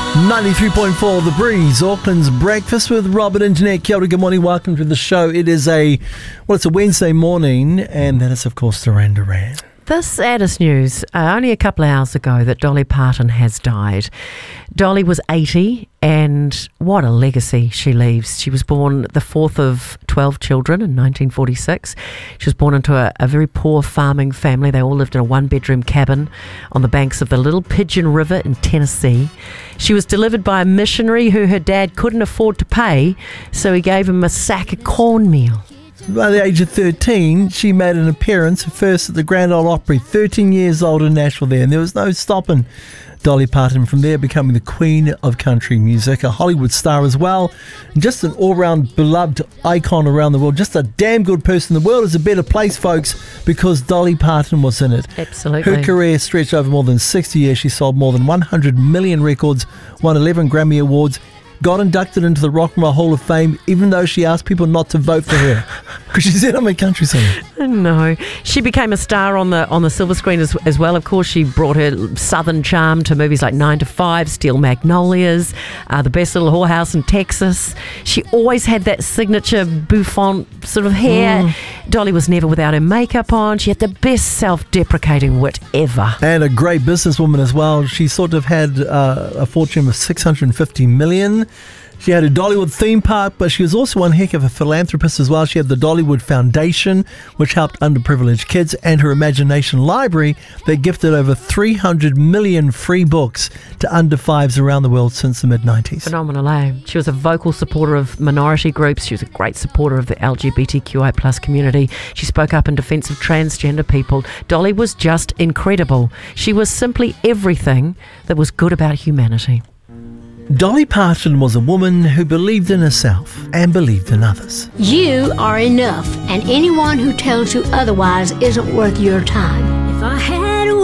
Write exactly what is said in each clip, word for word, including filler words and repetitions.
ninety-three point four The Breeze, Auckland's Breakfast with Robert and Jeanette. Kia ora, good morning, welcome to the show. It is a, well, it's a Wednesday morning, and that is, of course, Duran Duran. The saddest news, uh, only a couple of hours ago, that Dolly Parton has died. Dolly was eighty, and what a legacy she leaves. She was born the fourth of twelve children in nineteen forty-six. She was born into a, a very poor farming family. They all lived in a one-bedroom cabin on the banks of the Little Pigeon River in Tennessee. She was delivered by a missionary who her dad couldn't afford to pay, so he gave him a sack of cornmeal. By the age of thirteen, she made an appearance, first at the Grand Ole Opry, thirteen years old in Nashville there, and there was no stopping Dolly Parton from there, becoming the queen of country music, a Hollywood star as well, and just an all-round beloved icon around the world, just a damn good person. The world is a better place, folks, because Dolly Parton was in it. Absolutely. Her career stretched over more than sixty years. She sold more than one hundred million records, won eleven Grammy Awards, got inducted into the Rock and Roll Hall of Fame, even though she asked people not to vote for her because she said I'm a country singer. No, she became a star on the on the silver screen as, as well. Of course, she brought her southern charm to movies like Nine to Five, Steel Magnolias, uh, The Best Little Whorehouse in Texas. She always had that signature bouffant sort of hair. Mm. Dolly was never without her makeup on. She had the best self-deprecating wit ever. And a great businesswoman as well. She sort of had uh, a fortune of six hundred fifty million. She had a Dollywood theme park, but she was also one heck of a philanthropist as well. She had the Dollywood Foundation, which helped underprivileged kids, and her Imagination Library that gifted over three hundred million free books to under fives around the world since the mid nineties. Phenomenal, eh? She was a vocal supporter of minority groups. She was a great supporter of the L G B T Q I plus community. She spoke up in defence of transgender people. Dolly was just incredible. She was simply everything that was good about humanity. Dolly Parton was a woman who believed in herself and believed in others. You are enough, and anyone who tells you otherwise isn't worth your time. If I had a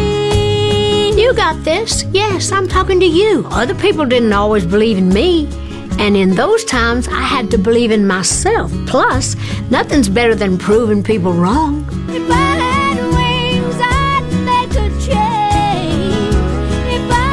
wing, you got this. Yes, I'm talking to you. Other people didn't always believe in me, and in those times I had to believe in myself. Plus, nothing's better than proving people wrong. If I had wings, I'd make a change. If I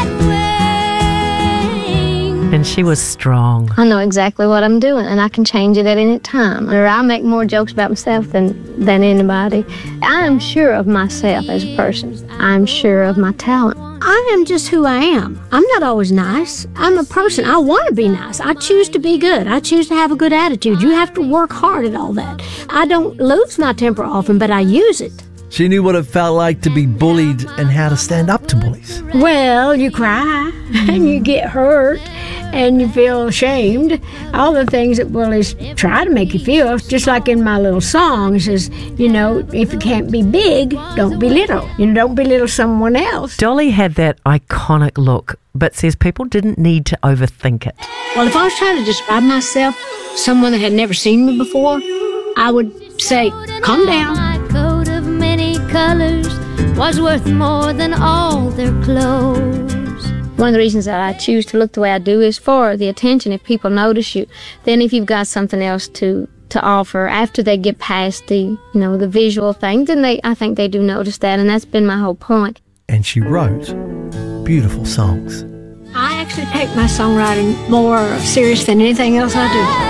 And she was strong. I know exactly what I'm doing, and I can change it at any time. Or I make more jokes about myself than, than anybody. I am sure of myself as a person. I'm sure of my talent. I am just who I am. I'm not always nice. I'm a person. I want to be nice. I choose to be good. I choose to have a good attitude. You have to work hard at all that. I don't lose my temper often, but I use it. She knew what it felt like to be bullied and how to stand up to bullies. Well, you cry, and you get hurt, and you feel ashamed. All the things that bullies try to make you feel, just like in my little song, it says, you know, if you can't be big, don't be little. You know, don't belittle someone else. Dolly had that iconic look, but says people didn't need to overthink it. Well, if I was trying to describe myself, someone that had never seen me before, I would say, calm down. Colors was worth more than all their clothes. One of the reasons that I choose to look the way I do is for the attention. If people notice you, then if you've got something else to to offer after they get past the, you know, the visual thing, then they I think they do notice that, and that's been my whole point. And she wrote beautiful songs. I actually take my songwriting more serious than anything else I do.